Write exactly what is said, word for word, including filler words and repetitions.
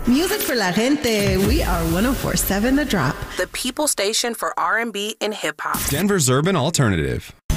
Music for la gente. We are one oh four point seven The Drop. The people station for R and B and hip hop. Denver's Urban Alternative.